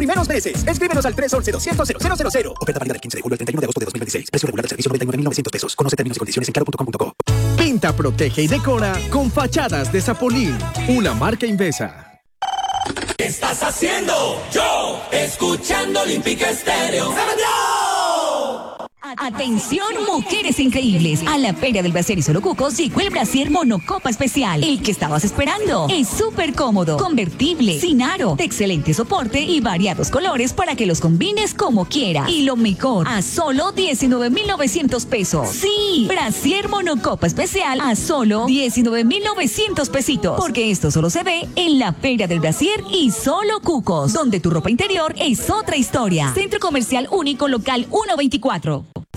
primeros meses. Escríbenos al 311-200-0000. Oferta válida del 15 de julio al 31 de agosto de 2026. Precio regular del servicio 99.900 pesos. Conoce términos y condiciones en claro.com.co. Pinta, protege y decora con Fachadas de Zapolín, una marca Invesa. ¿Qué estás haciendo? Yo, escuchando Olímpica Estéreo. Atención, mujeres increíbles. A la Feria del Brasier y Solo Cucos llegó el Brasier Monocopa Especial. El que estabas esperando. Es súper cómodo, convertible, sin aro, de excelente soporte y variados colores para que los combines como quieras. Y lo mejor, a solo 19.900 pesos. Sí, Brasier Monocopa Especial a solo 19.900 pesitos. Porque esto solo se ve en la Feria del Brasier y Solo Cucos, donde tu ropa interior es otra historia. Centro Comercial Único Local 124.